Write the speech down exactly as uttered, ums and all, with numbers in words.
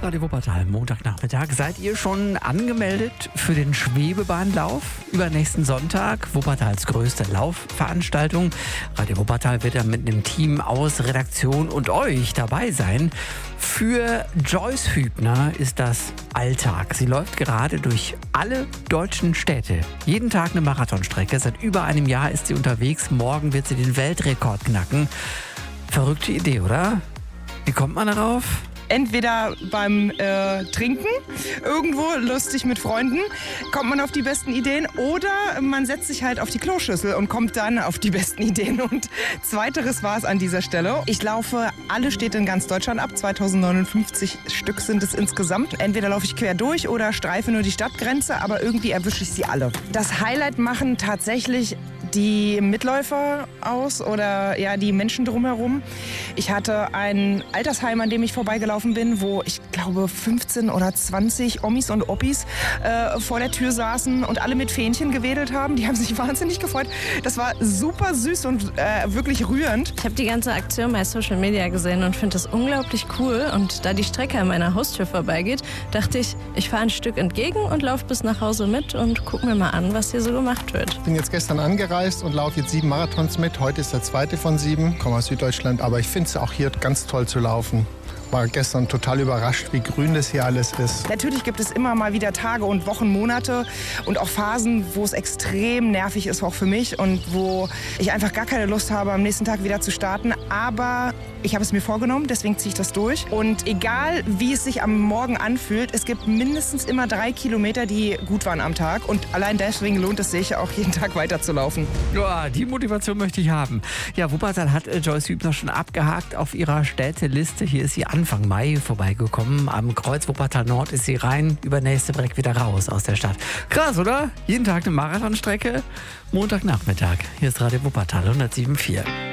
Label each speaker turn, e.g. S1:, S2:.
S1: Radio Wuppertal, Montagnachmittag. Seid ihr schon angemeldet für den Schwebebahnlauf übernächsten Sonntag? Wuppertals größte Laufveranstaltung. Radio Wuppertal wird da mit einem Team aus Redaktion und euch dabei sein. Für Joyce Hübner ist das Alltag. Sie läuft gerade durch alle deutschen Städte. Jeden Tag eine Marathonstrecke. Seit über einem Jahr ist sie unterwegs. Morgen wird sie den Weltrekord knacken. Verrückte Idee, oder? Wie kommt man darauf?
S2: Entweder beim äh, Trinken, irgendwo lustig mit Freunden, kommt man auf die besten Ideen, oder man setzt sich halt auf die Kloschüssel und kommt dann auf die besten Ideen. Und zweiteres war es an dieser Stelle. Ich laufe alle Städte in ganz Deutschland ab, zweitausendneunundfünfzig Stück sind es insgesamt. Entweder laufe ich quer durch oder streife nur die Stadtgrenze, aber irgendwie erwische ich sie alle. Das Highlight machen tatsächlich die Mitläufer aus oder ja die Menschen drumherum. Ich hatte ein Altersheim, an dem ich vorbeigelaufen bin, wo ich glaube fünfzehn oder zwanzig Omis und Oppis äh, vor der Tür saßen und alle mit Fähnchen gewedelt haben. Die haben sich wahnsinnig gefreut. Das war super süß und äh, wirklich rührend.
S3: Ich habe die ganze Aktion bei Social Media gesehen und finde das unglaublich cool. Und da die Strecke an meiner Haustür vorbeigeht, dachte ich, ich fahre ein Stück entgegen und laufe bis nach Hause mit und guck mir mal an, was hier so gemacht wird.
S4: Ich bin jetzt gestern angereist und laufe jetzt sieben Marathons mit. Heute ist der zweite von sieben. Ich komme aus Süddeutschland, aber ich finde es auch hier ganz toll zu laufen. War gestern total überrascht, wie grün das hier alles ist.
S2: Natürlich gibt es immer mal wieder Tage und Wochen, Monate und auch Phasen, wo es extrem nervig ist, auch für mich, und wo ich einfach gar keine Lust habe, am nächsten Tag wieder zu starten. Aber ich habe es mir vorgenommen, deswegen ziehe ich das durch. Und egal, wie es sich am Morgen anfühlt, es gibt mindestens immer drei Kilometer, die gut waren am Tag. Und allein deswegen lohnt es sich, auch jeden Tag weiterzulaufen.
S1: Ja, die Motivation möchte ich haben. Ja, Wuppertal hat äh, Joyce Hübner schon abgehakt auf ihrer Städteliste. Hier ist sie Anfang Mai vorbeigekommen. Am Kreuz Wuppertal Nord ist sie rein, übernächste Breck wieder raus aus der Stadt. Krass, oder? Jeden Tag eine Marathonstrecke. Montagnachmittag. Hier ist Radio Wuppertal hundertsieben Komma vier.